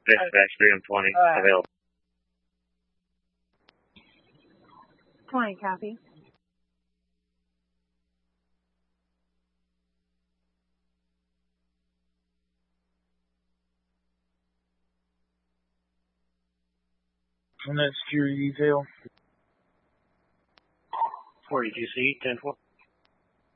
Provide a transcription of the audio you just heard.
Dispatch 3M20 available. 20, copy. And that's security detail. 42C 10-4.